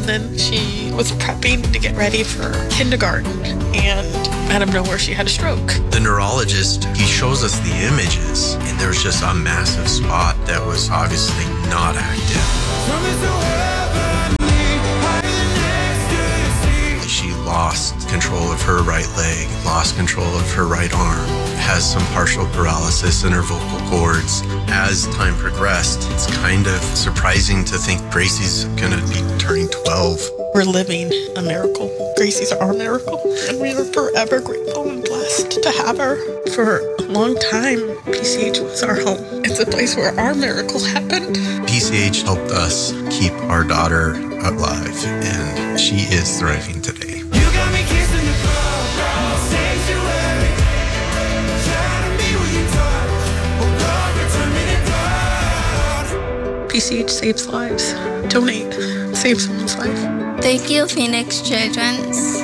then she was prepping to get ready for kindergarten, and out of nowhere she had a stroke. The neurologist, he shows us the images, and there was just a massive spot that was obviously not active. She lost control of her right leg, lost control of her right arm, has some partial paralysis in her vocal cords. As time progressed, it's kind of surprising to think Gracie's gonna be turning 12. We're living a miracle. Gracie's our miracle, and we are forever grateful and blessed to have her. For a long time, PCH was our home. It's a place where our miracle happened. PCH helped us keep our daughter alive, and she is thriving today. PCH saves lives. Donate. Save someone's life. Thank you, Phoenix Children's.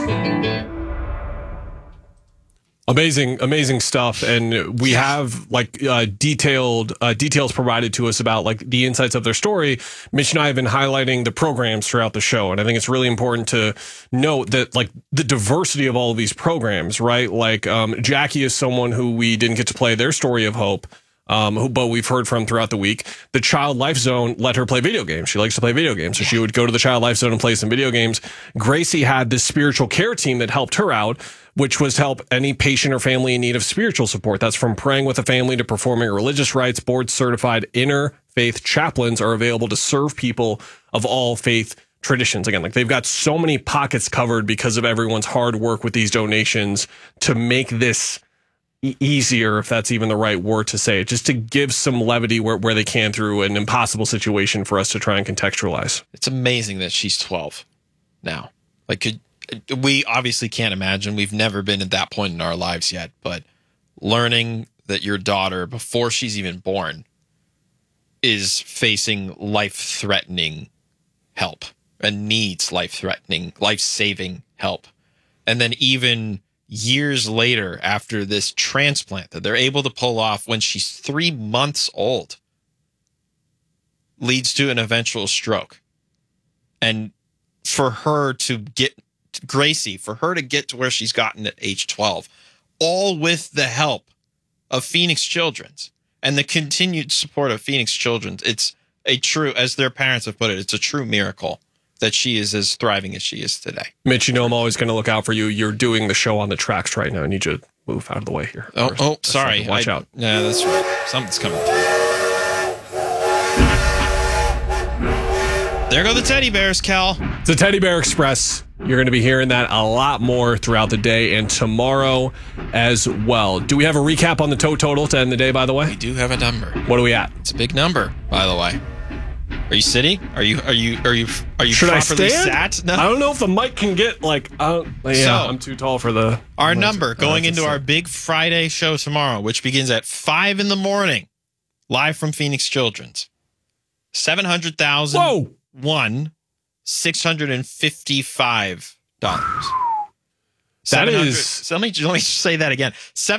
Amazing stuff, and we have details provided to us about like the insights of their story. Mitch and I have been highlighting the programs throughout the show, and I think it's really important to note that like the diversity of all of these programs, right? Like Jackie is someone who we didn't get to play their story of hope. But we've heard from throughout the week. The Child Life Zone let her play video games. She likes to play video games. So she would go to the Child Life Zone and play some video games. Gracie had this spiritual care team that helped her out, which was to help any patient or family in need of spiritual support. That's from praying with a family to performing religious rites. Board certified interfaith chaplains are available to serve people of all faith traditions. Again, like they've got so many pockets covered because of everyone's hard work with these donations to make this easier, if that's even the right word to say it, just to give some levity where they can through an impossible situation for us to try and contextualize. It's amazing that she's 12 now. Like, we obviously can't imagine. We've never been at that point in our lives yet, but learning that your daughter, before she's even born, is facing life-threatening help and needs life-threatening, life-saving help. And then even years later, after this transplant that they're able to pull off when she's 3 months old, leads to an eventual stroke. And for her to get, Gracie, for her to get to where she's gotten at age 12, all with the help of Phoenix Children's and the continued support of Phoenix Children's, it's a true, as their parents have put it, it's a true miracle that she is as thriving as she is today. Mitch, you know I'm always going to look out for you. You're doing the show on the tracks right now. I need you to move out of the way here. Sorry. Watch out. Yeah, that's right. Something's coming. There go the teddy bears, Cal. It's a Teddy Bear Express. You're going to be hearing that a lot more throughout the day and tomorrow as well. Do we have a recap on the total to end the day, by the way? We do have a number. What are we at? It's a big number, by the way. Are you sitting? Are you Should I properly stand? sat? No. I don't know if the mic can get I'm too tall for the our number going into our big Friday show tomorrow, which begins at 5 a.m, live from Phoenix Children's. 700,000. Whoa! $655. That is. So let me say that again.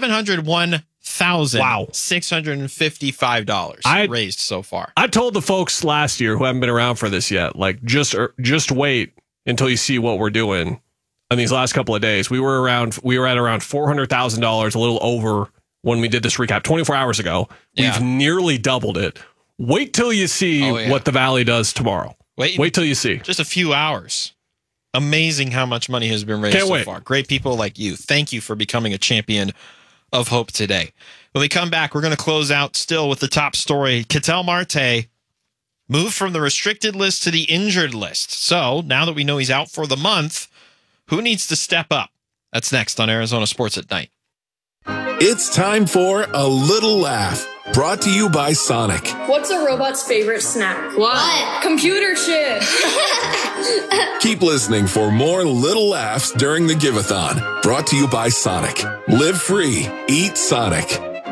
$701,655 raised so far. I told the folks last year who haven't been around for this yet, like just wait until you see what we're doing on these last couple of days. We were at around $400,000, a little over when we did this recap 24 hours ago. We've nearly doubled it. Wait till you see what the Valley does tomorrow. Wait till you see. Just a few hours. Amazing how much money has been raised so far. Great people like you. Thank you for becoming a champion of hope today. When we come back, we're going to close out still with the top story. Ketel Marte moved from the restricted list to the injured list. So now that we know he's out for the month, who needs to step up? That's next on Arizona Sports at Night. It's time for A Little Laugh, brought to you by Sonic. What's a robot's favorite snack? What? Computer shit. Keep listening for more little laughs during the Give-a-thon, brought to you by Sonic. Live free, eat Sonic.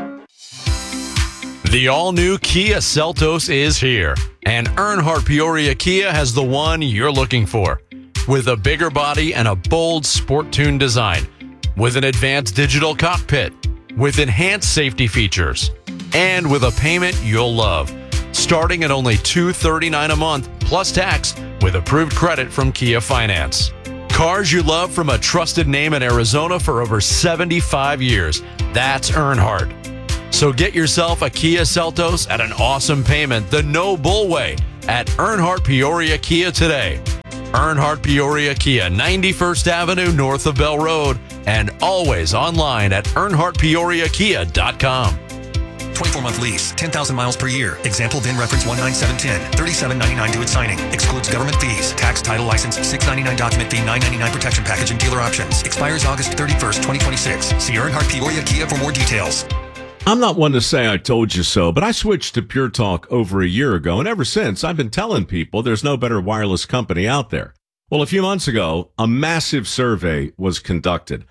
The all-new Kia Seltos is here, and Earnhardt Peoria Kia has the one you're looking for. With a bigger body and a bold sport-tuned design, with an advanced digital cockpit, with enhanced safety features, and with a payment you'll love. starting at only $239 a month plus tax with approved credit from Kia Finance. Cars you love from a trusted name in Arizona for over 75 years. That's Earnhardt. So get yourself a Kia Seltos at an awesome payment the no bull way at Earnhardt Peoria Kia today. Earnhardt Peoria Kia, 91st Avenue north of Bell Road, and always online at earnhardtpeoriakia.com. 24-month lease, 10,000 miles per year. Example VIN reference 19710. $37.99 to its signing. Excludes government fees. Tax, title, license, $6.99 document fee, $9.99 protection package and dealer options. Expires August 31st, 2026. See Earnhardt Peoria Kia for more details. I'm not one to say I told you so, but I switched to Pure Talk over a year ago, and ever since, I've been telling people there's no better wireless company out there. Well, a few months ago, a massive survey was conducted.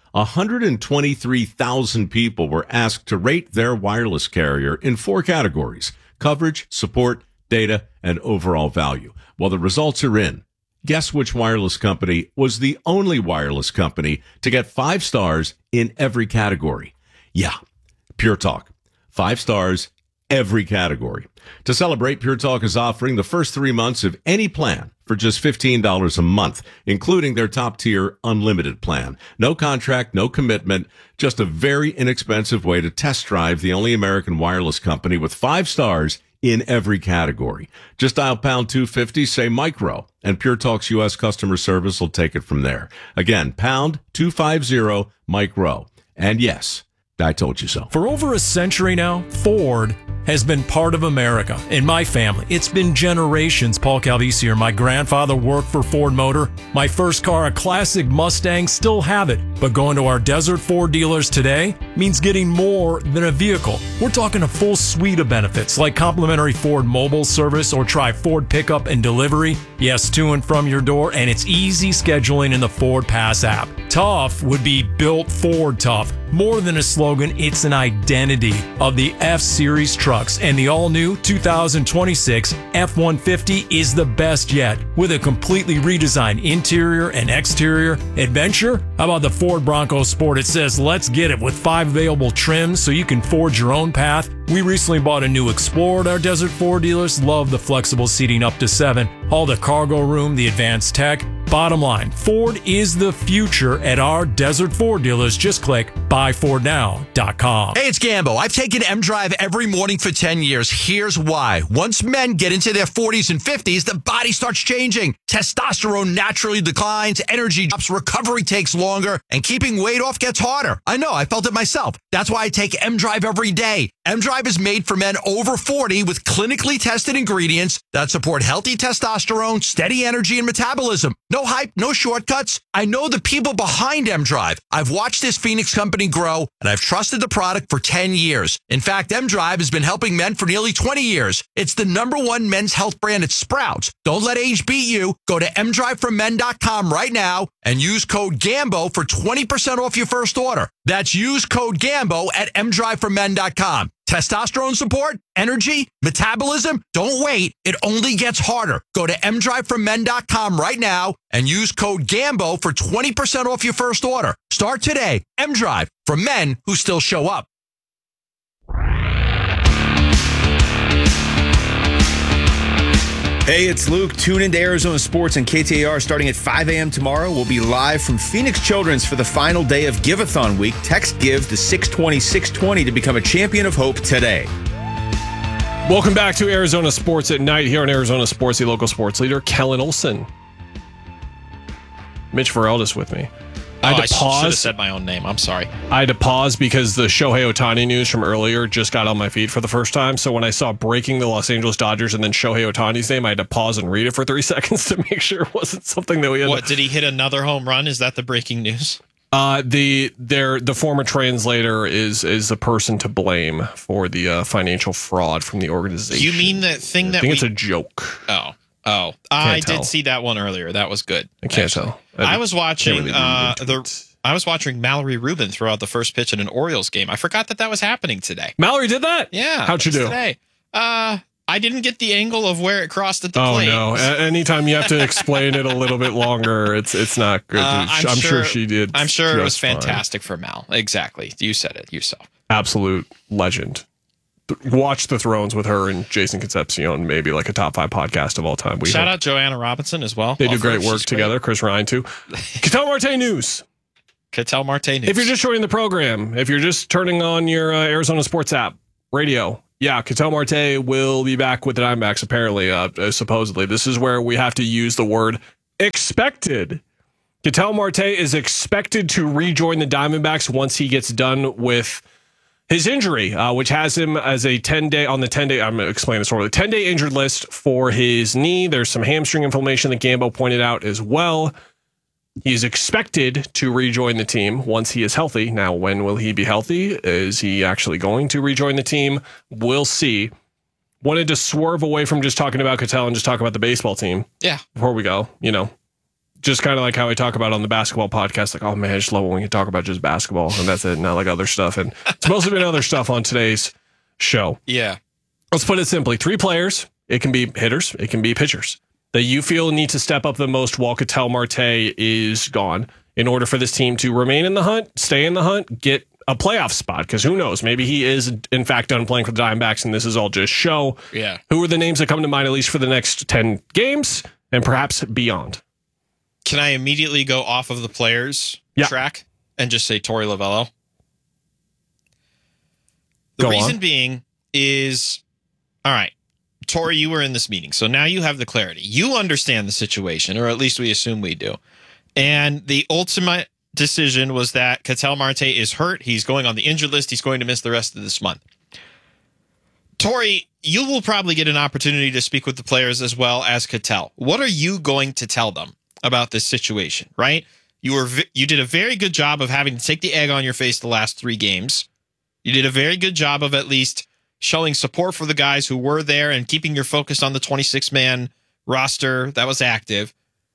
123,000 people were asked to rate their wireless carrier in 4 categories: coverage, support, data, and overall value. Well, the results are in. Guess which wireless company was the only wireless company to get 5 stars in every category? Yeah, Pure Talk. 5 stars, every category. To celebrate, Pure Talk is offering the first 3 months of any plan for just $15 a month, including their top-tier unlimited plan. No contract, no commitment, just a very inexpensive way to test drive the only American wireless company with 5 stars in every category. Just dial pound 250, say micro, and Pure Talk's U.S. customer service will take it from there. Again, pound 250 micro. And yes, I told you so. For over a century now, Ford has been part of America. In my family, it's been generations. Paul Calvisi here. My grandfather worked for Ford Motor. My first car, a classic Mustang, still have it. But going to our Desert Ford dealers today means getting more than a vehicle. We're talking a full suite of benefits like complimentary Ford mobile service, or try Ford pickup and delivery. Yes, to and from your door, and it's easy scheduling in the Ford Pass app. Tough would be built Ford tough. More than a slogan, it's an identity of the F-Series trucks, and the all-new 2026 F-150 is the best yet. With a completely redesigned interior and exterior. Adventure? How about the Ford Bronco Sport? It says, let's get it, with 5 available trims so you can forge your own path. We recently bought a new Explorer at our Desert Ford dealers. Love the flexible seating up to 7. All the cargo room, the advanced tech. Bottom line, Ford is the future at our Desert Ford dealers. Just click buyfordnow.com. Hey, it's Gambo. I've taken M-Drive every morning for 10 years. Here's why. Once men get into their 40s and 50s, the body starts changing. Testosterone naturally declines, energy drops, recovery takes longer, and keeping weight off gets harder. I know, I felt it myself. That's why I take M-Drive every day. M-Drive is made for men over 40 with clinically tested ingredients that support healthy testosterone, steady energy, and metabolism. No hype, no shortcuts. I know the people behind M-Drive. I've watched this Phoenix company grow, and I've trusted the product for 10 years. In fact, M-Drive has been helping men for nearly 20 years. It's the #1 men's health brand at Sprouts. Don't let age beat you. Go to mdriveformen.com right now and use code GAMBO for 20% off your first order. That's use code GAMBO at mdriveformen.com. Testosterone support, energy, metabolism. Don't wait. It only gets harder. Go to mdriveformen.com right now and use code GAMBO for 20% off your first order. Start today. M-Drive, for men who still show up. Hey, it's Luke. Tune into Arizona Sports and KTAR starting at 5 a.m. tomorrow. We'll be live from Phoenix Children's for the final day of Give-a-thon week. Text GIVE to 620-620 to become a champion of hope today. Welcome back to Arizona Sports at Night here on Arizona Sports, the local sports leader, Kellen Olson. Mitch Varelda's with me. I should have said my own name. I'm sorry. I had to pause because the Shohei Ohtani news from earlier just got on my feed for the first time. So when I saw breaking the Los Angeles Dodgers and then Shohei Ohtani's name, I had to pause and read it for 3 seconds to make sure it wasn't something that we had. What, did he hit another home run? Is that the breaking news? The former translator is the person to blame for the financial fraud from the organization. You mean the thing that I think it's a joke. Oh, I did see that one earlier. That was good. I can't tell. I was watching I was watching Mallory Rubin throw out the first pitch in an Orioles game. I forgot that was happening today. Mallory did that? Yeah. How'd you do? Today. I didn't get the angle of where it crossed at the plate. Oh no! Anytime you have to explain it a little bit longer, it's not good. I'm sure she did. I'm sure it was fantastic for Mal. Exactly. You said it yourself. Absolute legend. Watch the Thrones with her and Jason Concepcion, maybe like a top 5 podcast of all time. Shout out Joanna Robinson as well. They do great work together. Chris Ryan too. Ketel Marte news. Ketel Marte news. If you're just joining the program, if you're just turning on your Arizona Sports app, radio, yeah, Ketel Marte will be back with the Diamondbacks, apparently, supposedly. This is where we have to use the word expected. Ketel Marte is expected to rejoin the Diamondbacks once he gets done with his injury, which has him as a 10-day, I'm going to explain this over, the 10-day injured list for his knee. There's some hamstring inflammation that Gambo pointed out as well. He's expected to rejoin the team once he is healthy. Now, when will he be healthy? Is he actually going to rejoin the team? We'll see. Wanted to swerve away from just talking about Ketel and just talk about the baseball team. Yeah. Before we go, just kind of like how I talk about on the basketball podcast, like, oh man, I just love it when you talk about just basketball and that's it, not like other stuff. And it's mostly been other stuff on today's show. Yeah. Let's put it simply. 3 players, it can be hitters, it can be pitchers, that you feel need to step up the most while Ketel Marte is gone in order for this team to remain in the hunt, stay in the hunt, get a playoff spot. Because who knows, maybe he is in fact done playing for the Diamondbacks and this is all just show. Yeah. Who are the names that come to mind, at least for the next 10 games and perhaps beyond? Can I immediately go off of the players track and just say Torey Lovullo? The reason being is, all right, Torey, you were in this meeting, so now you have the clarity. You understand the situation, or at least we assume we do. And the ultimate decision was that Ketel Marte is hurt. He's going on the injured list. He's going to miss the rest of this month. Torey, you will probably get an opportunity to speak with the players as well as Ketel. What are you going to tell them about this situation, right? You did a very good job of having to take the egg on your face the last 3 games. You did a very good job of at least showing support for the guys who were there and keeping your focus on the 26-man roster that was active.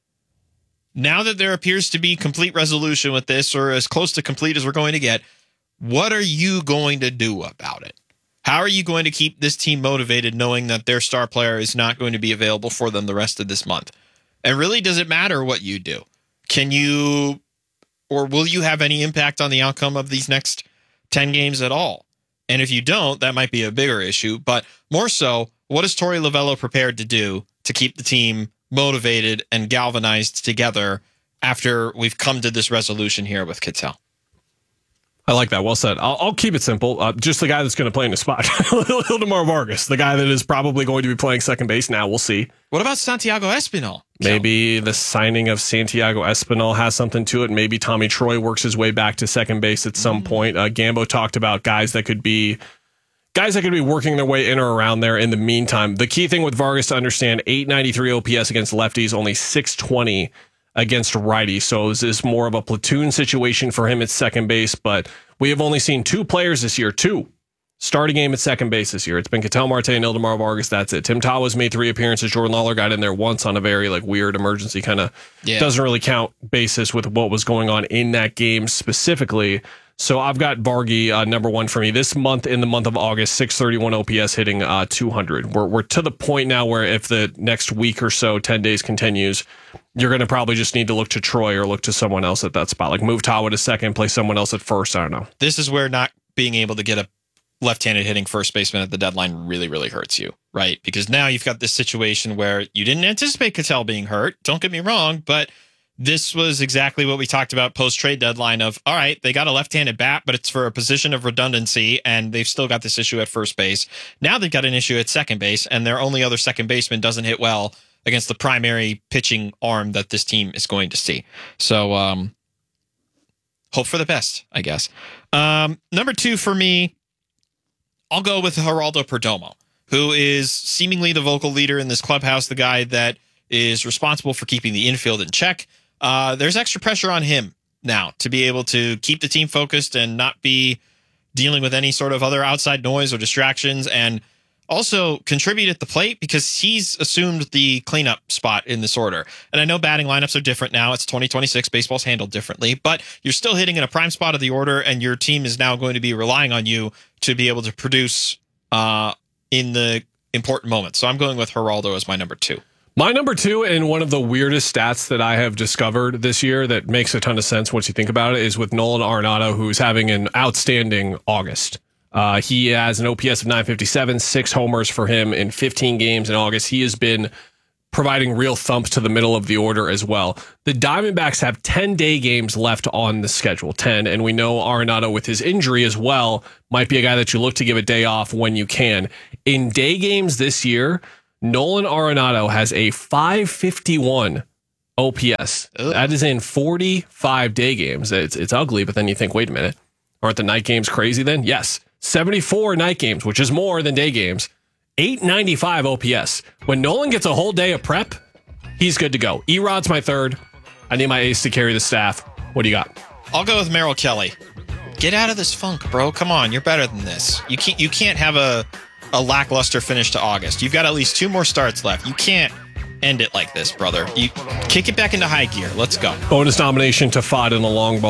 Now that there appears to be complete resolution with this, or as close to complete as we're going to get, what are you going to do about it? How are you going to keep this team motivated knowing that their star player is not going to be available for them the rest of this month? And really, does it matter what you do? Can you, or will you have any impact on the outcome of these next 10 games at all? And if you don't, that might be a bigger issue. But more so, what is Torey Lovullo prepared to do to keep the team motivated and galvanized together after we've come to this resolution here with Ketel? I like that. Well said. I'll keep it simple. Just the guy that's going to play in the spot, Ildemar Vargas, the guy that is probably going to be playing second base now. We'll see. What about Santiago Espinal? Maybe the signing of Santiago Espinal has something to it. Maybe Tommy Troy works his way back to second base at some point. Gambo talked about guys that could be working their way in or around there in the meantime. The key thing with Vargas to understand, 893 OPS against lefties, only 620 against righties. So is this more of a platoon situation for him at second base? But we have only seen 2 players this year, 2 start a game at second base this year. It's been Ketel Marte and Ildemar Vargas. That's it. Tim Tawa's made 3 appearances. Jordan Lawler got in there once on a very weird emergency kind of doesn't really count basis with what was going on in that game specifically. So I've got Vargy number 1 for me this month. In the month of August, 631 OPS, hitting 200. We're to the point now where if the next week or so, 10 days continues, you're going to probably just need to look to Troy or look to someone else at that spot. Like move Tawa to second, play someone else at first. I don't know. This is where not being able to get a left-handed hitting first baseman at the deadline really, really hurts you, right? Because now you've got this situation where you didn't anticipate Ketel being hurt. Don't get me wrong, but this was exactly what we talked about post-trade deadline of, all right, they got a left-handed bat, but it's for a position of redundancy, and they've still got this issue at first base. Now they've got an issue at second base, and their only other second baseman doesn't hit well against the primary pitching arm that this team is going to see. So hope for the best, I guess. Number 2 for me, I'll go with Geraldo Perdomo, who is seemingly the vocal leader in this clubhouse, the guy that is responsible for keeping the infield in check. There's extra pressure on him now to be able to keep the team focused and not be dealing with any sort of other outside noise or distractions, and also contribute at the plate because he's assumed the cleanup spot in this order. And I know batting lineups are different now. It's 2026. Baseball's handled differently, but you're still hitting in a prime spot of the order, and your team is now going to be relying on you to be able to produce in the important moments. So I'm going with Geraldo as my number 2. My number 2, and one of the weirdest stats that I have discovered this year that makes a ton of sense once you think about it, is with Nolan Arenado, who's having an outstanding August. He has an OPS of 957, 6 homers for him in 15 games in August. He has been providing real thumps to the middle of the order as well. The Diamondbacks have 10 day games left on the schedule, 10, and we know Arenado with his injury as well might be a guy that you look to give a day off when you can. In day games this year, Nolan Arenado has a 551 OPS. That is in 45 day games. It's ugly, but then you think, wait a minute, aren't the night games crazy then? Yes, 74 night games, which is more than day games. 895 OPS. When Nolan gets a whole day of prep, he's good to go. Erod's my third. I need my ace to carry the staff. What do you got? I'll go with Merrill Kelly. Get out of this funk, bro. Come on, you're better than this. You can't have a lackluster finish to August. You've got at least 2 more starts left. You can't end it like this, brother. You kick it back into high gear. Let's go. Bonus nomination to Fod in the long ball.